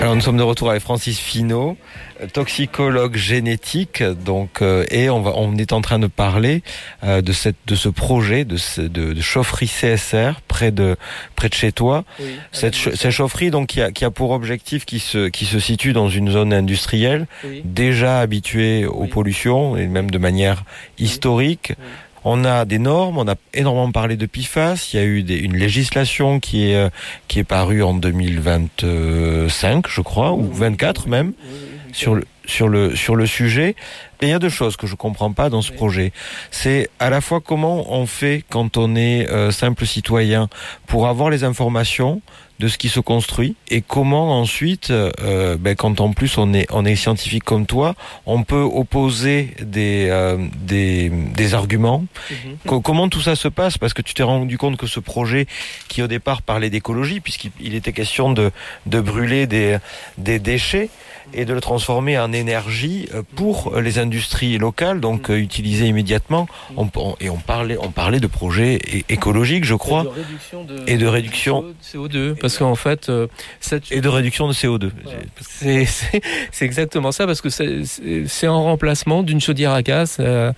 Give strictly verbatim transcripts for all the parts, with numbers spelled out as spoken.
Alors nous sommes de retour avec Francis Finot, toxicologue génétique, donc euh, et on va on est en train de parler euh, de cette de ce projet de ce, de, de chaufferie C S R près de près de chez toi. Oui, cette ch- cette chaufferie donc qui a qui a pour objectif qui se qui se situe dans une zone industrielle oui. déjà habituée aux oui. pollutions et même de manière historique. Oui. Oui. On a des normes, on a énormément parlé de P F A S. Il y a eu des, une législation qui est euh, qui est parue en deux mille vingt-cinq, je crois, ou vingt-quatre même, sur le sur le sur le sujet. Et il y a deux choses que je comprends pas dans ce projet. C'est à la fois comment on fait quand on est euh, simple citoyen pour avoir les informations de ce qui se construit et comment ensuite, euh, ben, quand en plus on est on est scientifique comme toi, on peut opposer des euh, des des arguments. Mm-hmm. Co- comment tout ça se passe? Parce que tu t'es rendu compte que ce projet, qui au départ parlait d'écologie, puisqu'il il était question de de brûler des des déchets et de le transformer en énergie pour les industries locales, donc euh, utilisées immédiatement. On, on, et on parlait, on parlait de projets é- écologiques, je crois, et de réduction de, et de réduction de C O deux, parce qu'en fait, euh, cette... et de réduction de C O deux. Voilà. C'est, c'est, c'est exactement ça, parce que c'est, c'est, c'est en remplacement d'une chaudière à gaz euh,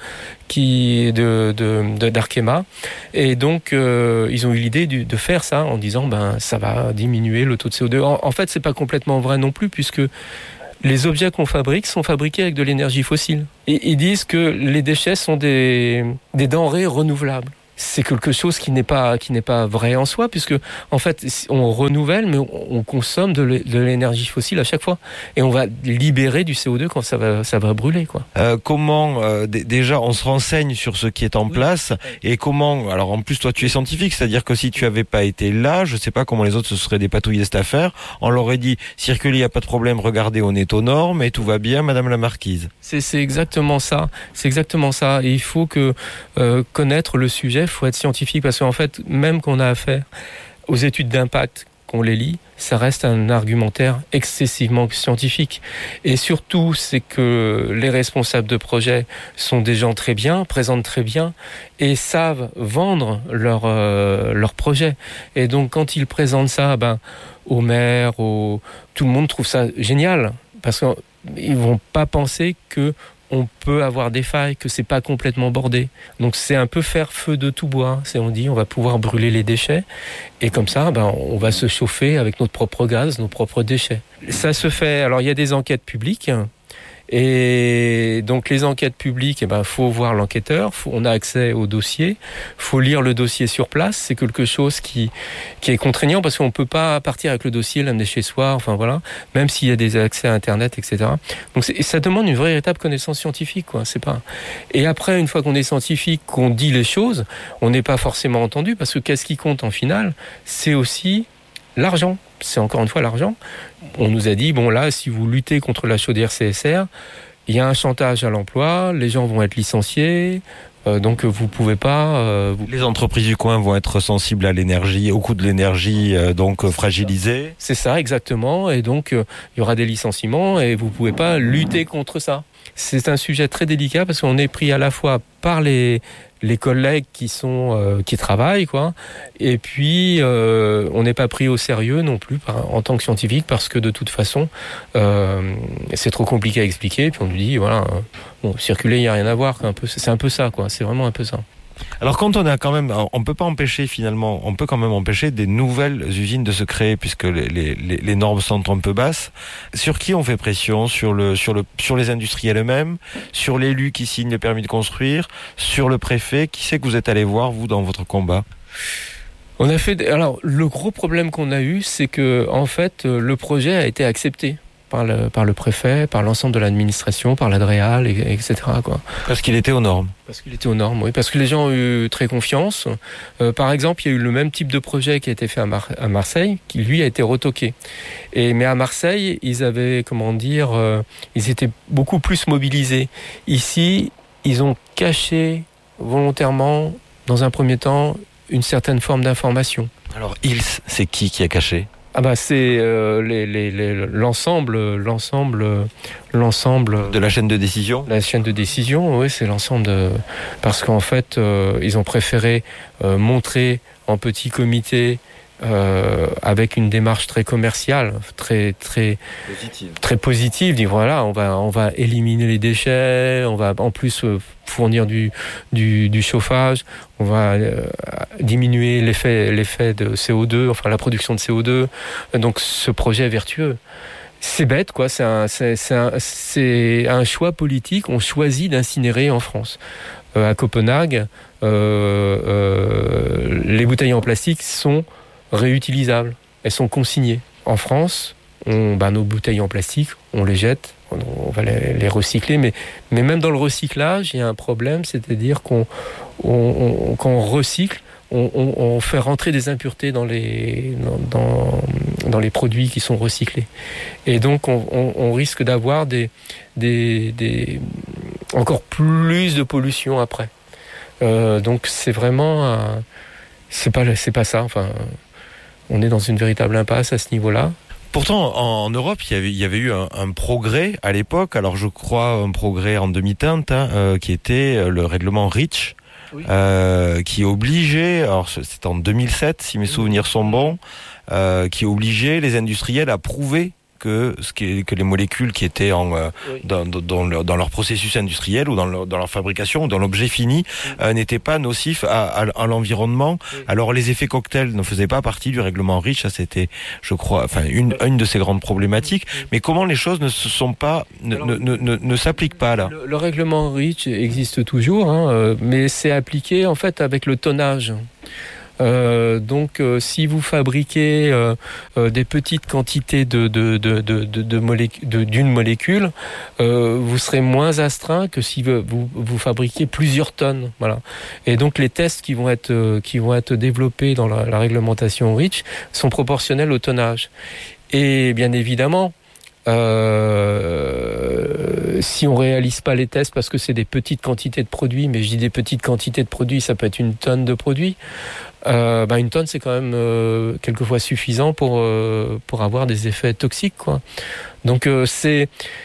qui de, de, de d'Arkema, et donc euh, ils ont eu l'idée de, de faire ça en disant ben ça va diminuer le taux de C O deux. En, en fait, c'est pas complètement vrai non plus, puisque les objets qu'on fabrique sont fabriqués avec de l'énergie fossile. Et ils disent que les déchets sont des, des denrées renouvelables. C'est quelque chose qui n'est pas qui n'est pas vrai en soi, puisque en fait on renouvelle, mais on, on consomme de, de l'énergie fossile à chaque fois, et on va libérer du C O deux quand ça va ça va brûler, quoi. Euh, comment euh, d- déjà on se renseigne sur ce qui est en oui. place, et comment, alors en plus toi tu es scientifique, c'est-à-dire que si tu avais pas été là, je sais pas comment les autres se seraient dépatouillés de cette affaire. On leur aurait dit circulez, y a pas de problème, regardez, on est aux normes et tout va bien, Madame la Marquise. C'est c'est exactement ça, c'est exactement ça. Et il faut que euh, connaître le sujet. Il faut être scientifique, parce qu'en fait, même qu'on a affaire aux études d'impact, qu'on les lit, ça reste un argumentaire excessivement scientifique. Et surtout, c'est que les responsables de projet sont des gens très bien, présentent très bien et savent vendre leur, euh, leur projet. Et donc, quand ils présentent ça ben, aux maires, aux... tout le monde trouve ça génial, parce qu'ils ne vont pas penser que on peut avoir des failles, que c'est pas complètement bordé. Donc c'est un peu faire feu de tout bois. C'est, on dit, on va pouvoir brûler les déchets, et comme ça, ben, on va se chauffer avec notre propre gaz, nos propres déchets. Ça se fait. Alors il y a des enquêtes publiques. Et donc les enquêtes publiques, eh ben, faut voir l'enquêteur, faut, on a accès au dossier, faut lire le dossier sur place. C'est quelque chose qui qui est contraignant, parce qu'on peut pas partir avec le dossier, l'amener chez soi, enfin voilà, même s'il y a des accès à Internet, et cetera. Donc c'est, ça demande une véritable connaissance scientifique, quoi. C'est pas. Et après, une fois qu'on est scientifique, qu'on dit les choses, on n'est pas forcément entendu, parce que qu'est-ce qui compte en finale, c'est aussi l'argent. C'est encore une fois l'argent. On nous a dit, bon là, si vous luttez contre la chaudière C S R, il y a un chantage à l'emploi, les gens vont être licenciés, euh, donc vous pouvez pas... Euh, vous... Les entreprises du coin vont être sensibles à l'énergie, au coût de l'énergie, euh, donc euh, fragilisées. C'est ça, exactement, et donc euh, il y aura des licenciements, et vous pouvez pas lutter contre ça. C'est un sujet très délicat, parce qu'on est pris à la fois par les... les collègues qui sont euh, qui travaillent, quoi, et puis euh, on n'est pas pris au sérieux non plus par, en tant que scientifique, parce que de toute façon euh, c'est trop compliqué à expliquer, et puis on nous dit voilà, euh, bon, circuler, il y a rien à voir, un peu, c'est un peu ça, quoi, c'est vraiment un peu ça. Alors quand on a quand même, on peut pas empêcher finalement, on peut quand même empêcher des nouvelles usines de se créer, puisque les, les, les normes sont un peu basses. Sur qui on fait pression? Sur le, sur le, sur les industriels eux-mêmes, sur l'élu qui signe le permis de construire, sur le préfet. Qui c'est que vous êtes allé voir, vous, dans votre combat? On a fait, alors le gros problème qu'on a eu, c'est que en fait le projet a été accepté par le, par le préfet, par l'ensemble de l'administration, par l'Adréal, et, etc., quoi. Parce qu'il était aux normes. Parce qu'il était aux normes, oui. Parce que les gens ont eu très confiance. Euh, par exemple, il y a eu le même type de projet qui a été fait à, Mar- à Marseille, qui lui a été retoqué. Et, mais à Marseille, ils avaient, comment dire, euh, ils étaient beaucoup plus mobilisés. Ici, ils ont caché volontairement, dans un premier temps, une certaine forme d'information. Alors, ils, c'est qui qui a caché ? Ah bah c'est euh, les, les, les, l'ensemble, l'ensemble, l'ensemble de la chaîne de décision. La chaîne de décision, oui, c'est l'ensemble de, parce qu'en fait, euh, ils ont préféré euh, montrer en petit comité euh, avec une démarche très commerciale, très très positive. très positive. Dire voilà, on va on va éliminer les déchets, on va en plus euh, fournir du du, du chauffage, on va euh, diminuer l'effet l'effet de C O deux, enfin la production de C O deux. Donc ce projet est vertueux. C'est bête, quoi. C'est un, c'est, c'est un, c'est un choix politique. On choisit d'incinérer en France. Euh, à Copenhague, euh, euh, les bouteilles en plastique sont réutilisables. Elles sont consignées. En France, on, bah, nos bouteilles en plastique, on les jette, on, on va les, les recycler. Mais, mais même dans le recyclage, il y a un problème, c'est-à-dire qu'on, on, on, quand on recycle, On, on, on fait rentrer des impuretés dans les, dans, dans les produits qui sont recyclés. Et donc, on, on, on risque d'avoir des, des, des, encore plus de pollution après. Euh, donc, c'est vraiment... Un, c'est pas, c'est pas ça. Enfin, on est dans une véritable impasse à ce niveau-là. Pourtant, en Europe, il y avait, il y avait eu un, un progrès à l'époque. Alors, je crois un progrès en demi-teinte, hein, euh, qui était le règlement REACH, oui. euh, qui obligeait, alors c'est en deux mille sept, si mes souvenirs sont bons, euh, qui obligeait les industriels à prouver que, ce qui, que les molécules qui étaient en, euh, oui. dans, dans, leur, dans leur processus industriel ou dans leur, dans leur fabrication ou dans l'objet fini oui. euh, n'étaient pas nocifs à, à, à l'environnement. Oui. Alors les effets cocktails ne faisaient pas partie du règlement REACH, ça c'était, je crois, enfin une, une de ces grandes problématiques. Oui. Mais comment les choses ne se sont pas, ne, Alors, ne, ne, ne, ne s'appliquent pas là? Le, le règlement REACH existe toujours, hein, euh, mais c'est appliqué en fait avec le tonnage. Euh, donc, euh, si vous fabriquez euh, euh, des petites quantités de, de, de, de, de, de moléc- de, d'une molécule, euh, vous serez moins astreint que si vous, vous, vous fabriquez plusieurs tonnes. Voilà. Et donc, les tests qui vont être, euh, qui vont être développés dans la, la réglementation REACH sont proportionnels au tonnage. Et bien évidemment, Euh, si on réalise pas les tests parce que c'est des petites quantités de produits, mais je dis des petites quantités de produits, ça peut être une tonne de produits. Euh, bah une tonne, c'est quand même euh, quelquefois suffisant pour euh, pour avoir des effets toxiques, quoi. Donc euh, c'est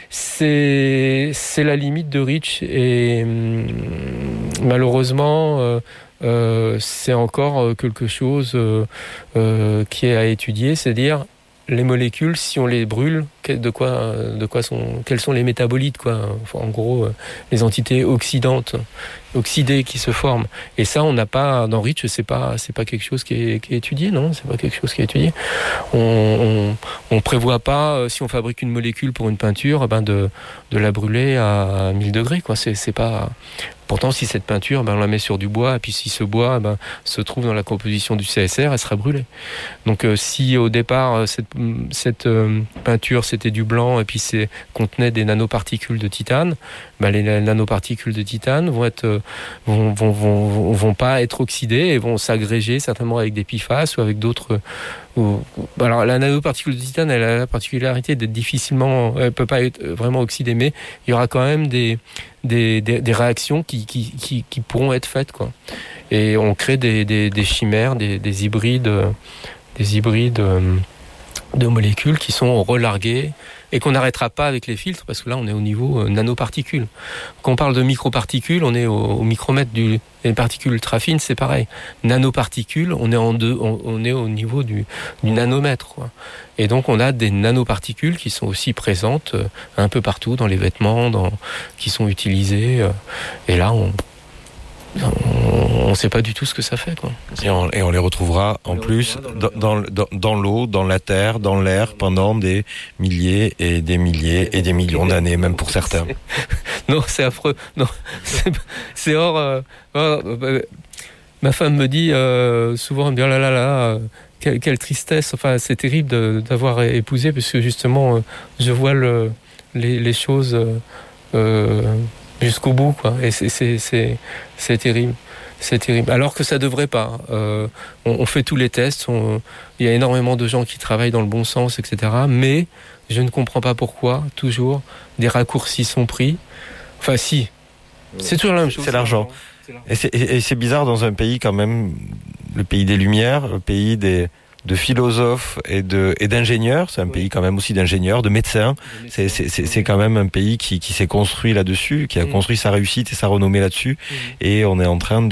c'est c'est la limite de REACH et hum, malheureusement euh, euh, c'est encore quelque chose euh, euh, qui est à étudier, c'est-à-dire les molécules, si on les brûle, de quoi, de quoi sont, quels sont les métabolites, quoi. Enfin, en gros, les entités oxydantes, oxydées qui se forment. Et ça, on n'a pas dans REACH, c'est pas, c'est pas quelque chose qui est, qui est étudié, non, c'est pas quelque chose qui est étudié. On, on, on prévoit pas, si on fabrique une molécule pour une peinture, ben de, de la brûler à mille degrés, quoi. C'est, c'est pas. Pourtant, si cette peinture, ben, on la met sur du bois, et puis si ce bois ben, se trouve dans la composition du C S R, elle sera brûlée. Donc, euh, si au départ, cette, cette euh, peinture, c'était du blanc, et puis c'est, contenait des nanoparticules de titane, ben, les nanoparticules de titane vont être, euh, vont, vont, vont, vont pas être oxydées et vont s'agréger certainement avec des P F A S ou avec d'autres. Ou, alors, la nanoparticule de titane, elle a la particularité d'être difficilement, elle peut pas être vraiment oxydée, mais il y aura quand même des Des, des, des réactions qui, qui, qui, qui pourront être faites, quoi. Et on crée des, des, des chimères, des, des hybrides, des hybrides de molécules qui sont relarguées et qu'on n'arrêtera pas avec les filtres parce que là on est au niveau nanoparticules. Quand on parle de microparticules, on est au, au micromètre du. Les particules ultra fines, c'est pareil. Nanoparticules, on est en deux, on, on est au niveau du, du nanomètre, quoi. Et donc on a des nanoparticules qui sont aussi présentes euh, un peu partout dans les vêtements, dans, qui sont utilisées. Euh, et là, on on ne sait pas du tout ce que ça fait, quoi. Et on, et on les retrouvera en on plus retrouvera dans, dans, dans, dans l'eau, dans la terre, dans l'air pendant des milliers et des milliers et des millions d'années, même pour certains. C'est... Non, c'est affreux. Non, c'est, c'est hors. Euh, hors euh, ma femme me dit euh, souvent, bien là là là. Quelle, quelle tristesse, enfin c'est terrible de, d'avoir épousé parce que justement euh, je vois le, les, les choses euh, euh, jusqu'au bout, quoi. Et c'est, c'est, c'est, c'est terrible, c'est terrible. Alors que ça devrait pas. Euh, on, on fait tous les tests, on, il y a énormément de gens qui travaillent dans le bon sens, et cetera. Mais je ne comprends pas pourquoi toujours des raccourcis sont pris. Enfin si, c'est toujours la même chose. C'est l'argent. Et c'est, et c'est bizarre dans un pays quand même, le pays des Lumières, le pays des, de philosophes et, de, et d'ingénieurs. C'est un oui. pays quand même aussi d'ingénieurs, de médecins. De médecins. C'est, c'est, c'est, c'est quand même un pays qui, qui s'est construit là-dessus, qui a mmh. construit sa réussite et sa renommée là-dessus. Mmh. Et on est en train de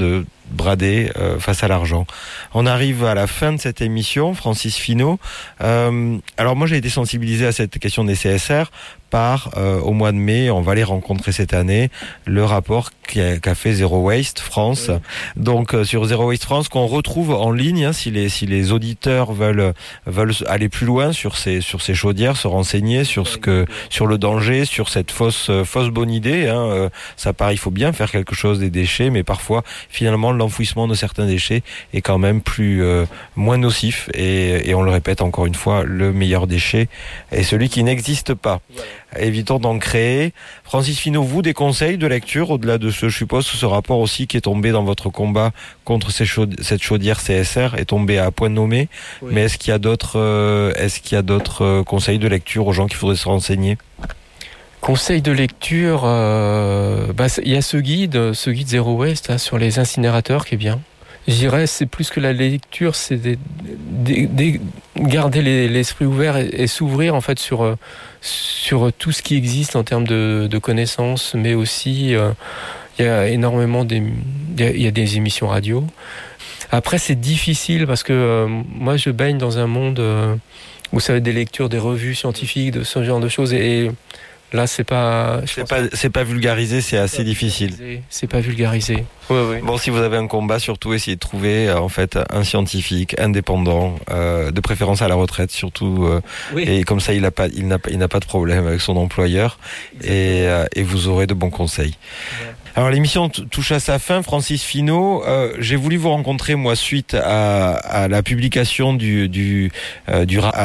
bradé euh, face à l'argent. On arrive à la fin de cette émission, Francis Finot. Euh, alors moi j'ai été sensibilisé à cette question des C S R par, euh, au mois de mai, on va les rencontrer cette année, le rapport qu'a, qu'a fait Zero Waste France. Oui. Donc euh, sur Zero Waste France, qu'on retrouve en ligne, hein, si les si les auditeurs veulent veulent aller plus loin sur ces sur ces chaudières, se renseigner sur ce que sur le danger, sur cette fausse euh, fausse bonne idée. Hein, euh, ça paraît, il faut bien faire quelque chose des déchets, mais parfois finalement l'enfouissement de certains déchets est quand même plus euh, moins nocif. Et, et on le répète encore une fois, le meilleur déchet est celui qui n'existe pas. Voilà. Évitons d'en créer. Francis Finot, vous, des conseils de lecture, au-delà de ce, je suppose, ce rapport aussi qui est tombé dans votre combat contre ces chaudières, cette chaudière C S R est tombé à point nommé. Oui. Mais est-ce qu'il y a d'autres, euh, est-ce qu'il y a d'autres euh, conseils de lecture aux gens qui faudrait se renseigner? Conseil de lecture, euh, bah, il y a ce guide, ce guide Zero Waste hein, sur les incinérateurs qui est bien. Je dirais, c'est plus que la lecture, c'est des, des, des, garder les, l'esprit ouvert et, et s'ouvrir en fait sur sur tout ce qui existe en termes de, de connaissances, mais aussi euh, il y a énormément des, il y a des émissions radio. Après, c'est difficile parce que euh, moi, je baigne dans un monde euh, où ça va être des lectures, des revues scientifiques, de ce genre de choses et, et là, c'est pas, c'est pas, c'est pas vulgarisé, c'est assez difficile. C'est pas vulgarisé. Ouais, ouais. Bon, si vous avez un combat, surtout essayez de trouver en fait un scientifique indépendant, euh, de préférence à la retraite, surtout. Euh, oui. Et comme ça, il n'a pas, il n'a pas, il n'a pas de problème avec son employeur, et, euh, et vous aurez de bons conseils. Ouais. Alors l'émission t- touche à sa fin, Francis Finot. Euh, j'ai voulu vous rencontrer moi suite à, à la publication du du euh, du